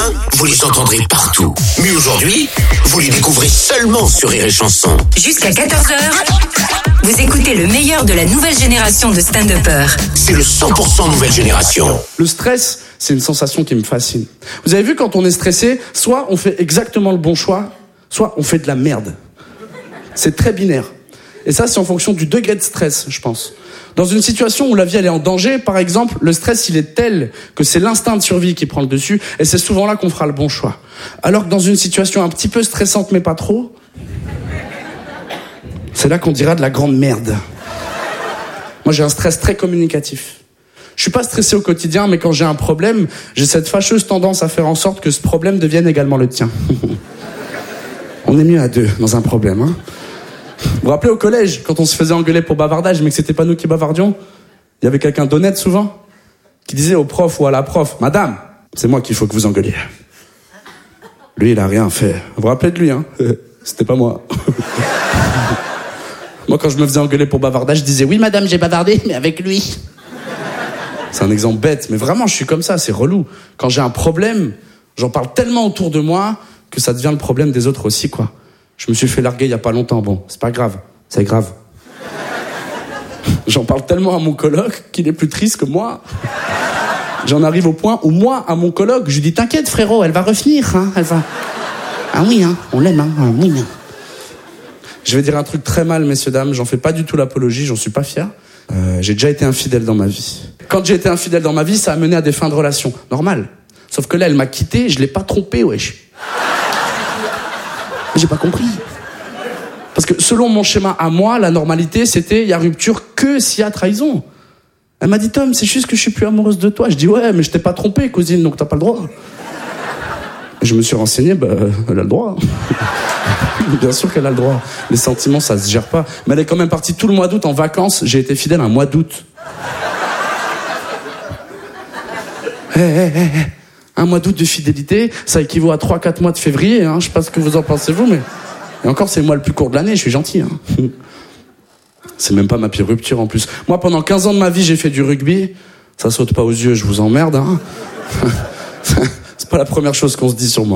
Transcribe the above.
demain, vous les entendrez partout. Mais aujourd'hui, vous les découvrez seulement sur Rire et Chanson. Jusqu'à 14h, vous écoutez le meilleur de la nouvelle génération de stand-uppers. C'est le 100% nouvelle génération. Le stress, c'est une sensation qui me fascine. Vous avez vu, quand on est stressé, soit on fait exactement le bon choix, soit on fait de la merde. C'est très binaire. Et ça, c'est en fonction du degré de stress, je pense. Dans une situation où la vie elle est en danger, par exemple, le stress il est tel que c'est l'instinct de survie qui prend le dessus, et c'est souvent là qu'on fera le bon choix. Alors que dans une situation un petit peu stressante mais pas trop, c'est là qu'on dira de la grande merde. Moi j'ai un stress très communicatif. Je suis pas stressé au quotidien, mais quand j'ai un problème, j'ai cette fâcheuse tendance à faire en sorte que ce problème devienne également le tien. On est mieux à deux dans un problème, hein. Vous vous rappelez au collège, quand on se faisait engueuler pour bavardage, mais que c'était pas nous qui bavardions, il y avait quelqu'un d'honnête souvent, qui disait au prof ou à la prof, « Madame, c'est moi qu'il faut que vous engueuliez. » Lui, il a rien fait. Vous vous rappelez de lui, hein? C'était pas moi. Moi, quand je me faisais engueuler pour bavardage, je disais, « Oui, madame, j'ai bavardé, mais avec lui. » C'est un exemple bête, mais vraiment, je suis comme ça, c'est relou. Quand j'ai un problème, j'en parle tellement autour de moi que ça devient le problème des autres aussi, quoi. Je me suis fait larguer il y a pas longtemps. Bon, c'est pas grave. C'est grave. J'en parle tellement à mon coloc qu'il est plus triste que moi. J'en arrive au point où moi, à mon coloc, je lui dis « T'inquiète, frérot, elle va revenir, hein, elle va... » Ah oui, hein, on l'aime, hein, oui. Hein. Je vais dire un truc très mal, messieurs, dames. J'en fais pas du tout l'apologie, j'en suis pas fier. J'ai déjà été infidèle dans ma vie. Quand j'ai été infidèle dans ma vie, ça a mené à des fins de relation. Normal. Sauf que là, elle m'a quitté, je l'ai pas trompée, wesh. J'ai pas compris. Parce que selon mon schéma à moi, la normalité, c'était il y a rupture que s'il y a trahison. Elle m'a dit, Tom, c'est juste que je suis plus amoureuse de toi. Je dis, ouais, mais je t'ai pas trompé, cousine, donc t'as pas le droit. Et je me suis renseigné, elle a le droit. Bien sûr qu'elle a le droit. Les sentiments, ça se gère pas. Mais elle est quand même partie tout le mois d'août en vacances. J'ai été fidèle un mois d'août. Un mois d'août de fidélité, ça équivaut à 3-4 mois de février, hein. Je sais pas ce que vous en pensez vous, mais... Et encore, c'est le mois le plus court de l'année, je suis gentil, hein. C'est même pas ma pire rupture, en plus. Moi, pendant 15 ans de ma vie, j'ai fait du rugby. Ça saute pas aux yeux, je vous emmerde, hein. C'est pas la première chose qu'on se dit sur moi.